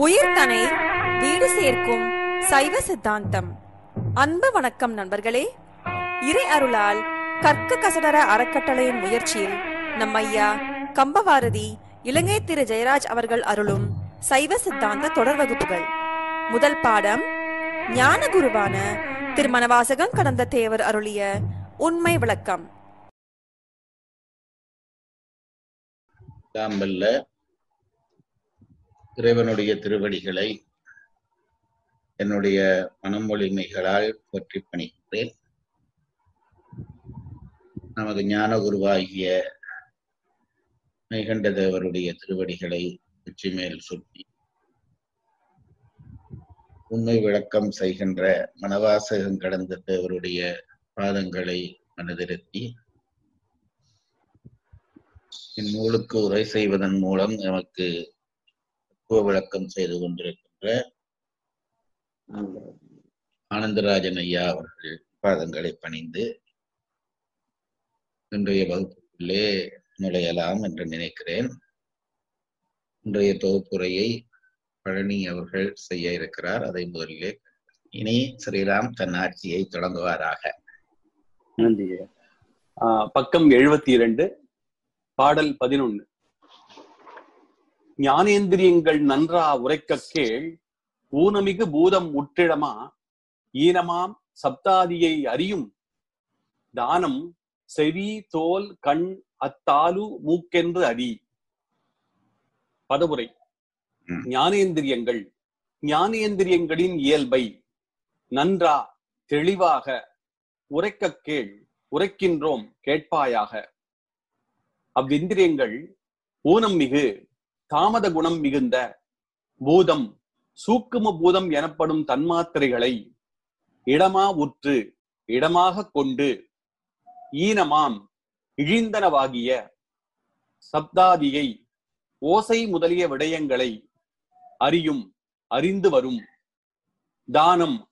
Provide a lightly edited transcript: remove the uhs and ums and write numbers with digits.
உயிர்தனை வீடு சேர்க்கும் சைவ சித்தாந்தம். அன்பு வணக்கம் நண்பர்களே. இறை அருளால் கற்க கசடர அறக்கட்டளையின் முயற்சியில் நம் ஐயா கம்பவாரதி இலங்கை திரு ஜெயராஜ் அவர்கள் அருளும் சைவ சித்தாந்த தொடர் வகுப்புகள். முதல் பாடம் ஞான குருவான திருமணவாசகம் கடந்த தேவர் அருளிய உண்மை விளக்கம். இறைவனுடைய திருவடிகளை என்னுடைய மனமொழிமைகளால் போற்றி பணிக்கிறேன். நமது ஞான குருவாகிய மெய்கண்ட தேவருடைய திருவடிகளை உச்சி மேல் சுட்டி உண்மை விளக்கம் செய்கின்ற மணவாசகம் கடந்த தேவருடைய பாதங்களை மனதிருத்தி இந்நூலுக்கு உரை செய்வதன் மூலம் நமக்கு விளக்கம் செய்து கொண்டிருக்கின்ற ஆனந்தராஜன் ஐயா அவர்கள் பாதங்களை பணிந்து இன்றைய வகுப்புக்குள்ளே நுழையலாம் என்று நினைக்கிறேன். இன்றைய தொகுப்புரையை பழனி அவர்கள் செய்ய இருக்கிறார். அதை முதலிலே இனி ஸ்ரீராம் தன் ஆட்சியை தொடங்குவாராக. நன்றி. பக்கம் 72, பாடல் 11. ஞானேந்திரியங்கள் நன்றா உரைக்க கேள், ஊனமிகு பூதம் உற்றிடமா ஈனமாம் சப்தாதியை அறியும் தானம் செவி தோல் கண் அத்தாலு மூக்கென்று அறி. பதவுரை. ஞானேந்திரியங்கள் ஞானேந்திரியங்களின் இயல்பை நன்றா தெளிவாக உரைக்க கேள், உரைக்கின்றோம் கேட்பாயாக. அவ்விந்திரியங்கள் ஊனம் மிகு தாமத குணம் மிகுந்த பூதம் சூக்கும பூதம் எனப்படும் தன்மாத்திரைகளை இடமா உற்று இடமாக கொண்டு ஈனமாம் இழிந்தனவாகிய சப்தாதியை ஓசை முதலிய விடயங்களை அறியும் அறிந்து வரும் தானம்